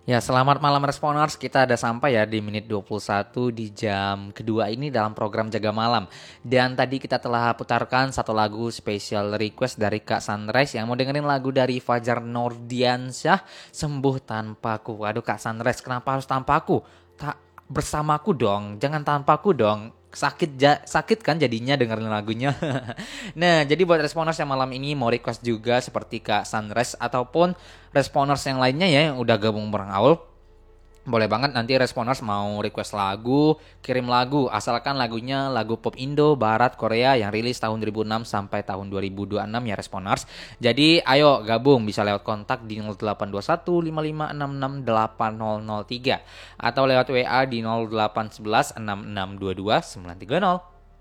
Ya, selamat malam Responers. Kita ada sampai ya di menit 21 di jam kedua ini dalam program Jaga Malam. Dan tadi kita telah putarkan satu lagu special request dari Kak Sunrise yang mau dengerin lagu dari Fajar Nordiansyah, Sembuh Tanpaku. Waduh Kak Sunrise, kenapa harus tanpaku? Tak bersamaku dong, jangan tanpaku dong. Sakit kan jadinya dengerin lagunya. Nah, jadi buat responers yang malam ini mau request juga seperti Kak Sunrise ataupun responers yang lainnya ya yang udah gabung bareng Aul, boleh banget nanti responers mau request lagu, kirim lagu, asalkan lagunya lagu pop Indo, Barat, Korea yang rilis tahun 2006 sampai tahun 2026 ya responers. Jadi ayo gabung, bisa lewat kontak di 0821 5566 8003 atau lewat WA di 0811 6622 930.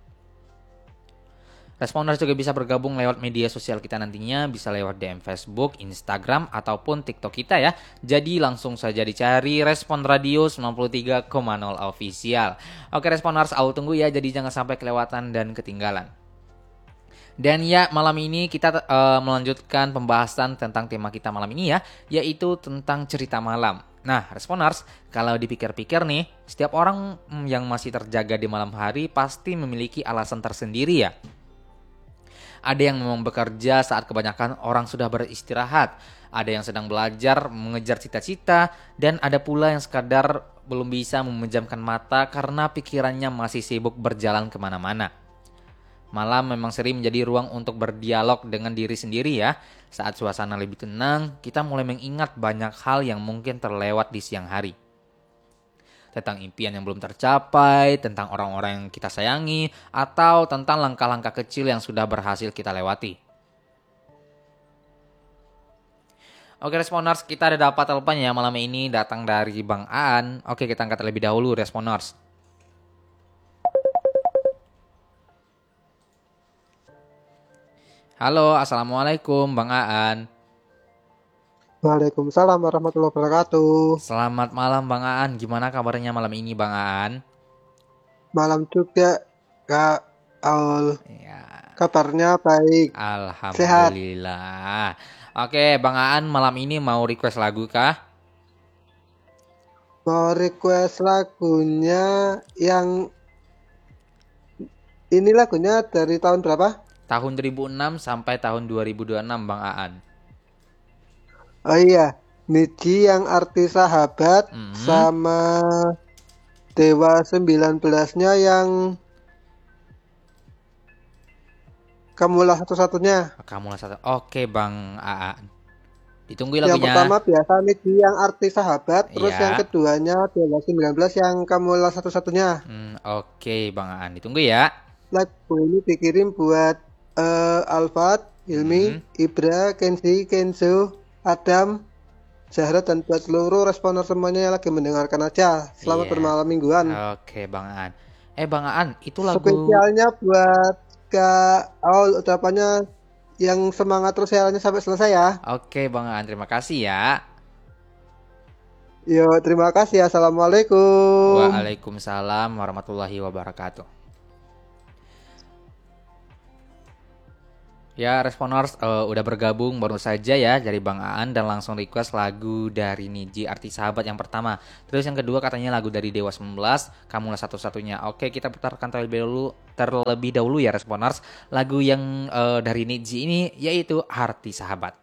Responders juga bisa bergabung lewat media sosial kita nantinya, bisa lewat DM Facebook, Instagram, ataupun TikTok kita ya. Jadi langsung saja dicari Respon Radio 93,0 Official. Oke Responders, aku tunggu ya, jadi jangan sampai kelewatan dan ketinggalan. Dan ya malam ini kita melanjutkan pembahasan tentang tema kita malam ini ya, yaitu tentang cerita malam. Nah, Responers, kalau dipikir-pikir nih, setiap orang yang masih terjaga di malam hari pasti memiliki alasan tersendiri ya. Ada yang memang bekerja saat kebanyakan orang sudah beristirahat. Ada yang sedang belajar, mengejar cita-cita. Dan ada pula yang sekadar belum bisa memejamkan mata karena pikirannya masih sibuk berjalan kemana-mana. Malam memang sering menjadi ruang untuk berdialog dengan diri sendiri ya. Saat suasana lebih tenang, kita mulai mengingat banyak hal yang mungkin terlewat di siang hari. Tentang impian yang belum tercapai, tentang orang-orang yang kita sayangi, atau tentang langkah-langkah kecil yang sudah berhasil kita lewati. Oke Responers, kita ada dapat telepon ya malam ini datang dari Bang Aan. Oke, kita angkat terlebih dahulu Responers. Halo, Assalamualaikum Bang Aan. Waalaikumsalam warahmatullahi wabarakatuh. Selamat malam Bang Aan, gimana kabarnya malam ini Bang Aan? Malam juga, Kak Aul. Ya, Kabarnya baik, sehat. Alhamdulillah. Oke Bang Aan, malam ini mau request lagu kah? Mau request lagunya yang ini lagunya dari tahun berapa? Tahun 2006 sampai tahun 2026 Bang Aan. Oh iya, Niji yang arti sahabat Hmm, sama Dewa 19-nya yang kamulah satu-satunya. kamu lah satu. Oke Bang Aan. Ditunggu Yang lagunya. pertama biasa Niji yang arti sahabat, terus yang Ya. keduanya Dewa 19 yang kamulah satu-satunya. Oke Bang Aan. Ditunggu ya. Lagu ini dikirim buat Alfat, Hilmi, Hmm, Ibra, Kenzi, Kenzo, Adam, Zahra, dan buat seluruh responer semuanya yang lagi mendengarkan aja. Selamat iya. bermalam mingguan. Oke Bang Aan. Bang Aan, itu lagu. Spesialnya buat Kak Aul, ucapannya yang semangat terus siarannya sampai selesai ya. Oke Bang Aan, terima kasih ya. Yo, terima kasih. Assalamualaikum. Waalaikumsalam warahmatullahi wabarakatuh. Ya, Responers udah bergabung baru saja ya dari Bang Aan dan langsung request lagu dari Niji arti sahabat yang pertama. Terus yang kedua katanya lagu dari Dewa 19, Kamulah Satu-satunya. Oke, kita putarkan terlebih dahulu ya Responers. Lagu yang dari Niji ini yaitu Arti Sahabat.